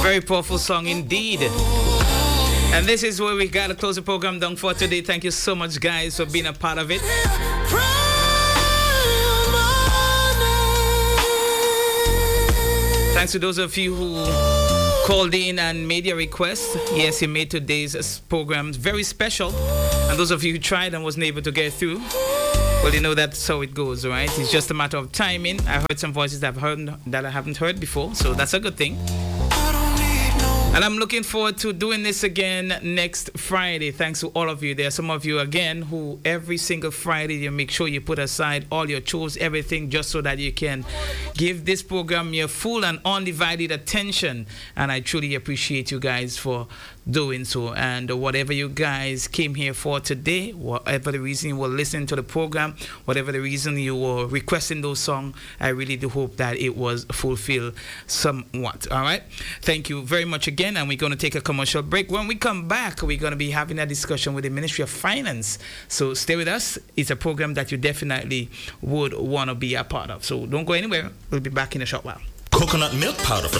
Very powerful song indeed. And this is where we gotta close the program down for today. Thank you so much, guys, for being a part of it. Thanks to those of you who called in and made your request. Yes, you made today's program very special. And those of you who tried and wasn't able to get through, well, you know that's how it goes, right? It's just a matter of timing. I heard some voices that I haven't heard before, so that's a good thing. And I'm looking forward to doing this again next Friday. Thanks to all of you. There are some of you, again, who every single Friday you make sure you put aside all your chores, everything, just so that you can give this program your full and undivided attention. And I truly appreciate you guys for doing so. And whatever you guys came here for today, whatever the reason you were listening to the program, whatever the reason you were requesting those songs, I really do hope that it was fulfilled somewhat. All right. Thank you very much again. And we're going to take a commercial break. When we come back, we're going to be having a discussion with the Ministry of Finance. So stay with us. It's a program that you definitely would want to be a part of. So don't go anywhere. We'll be back in a short while. Coconut milk powder for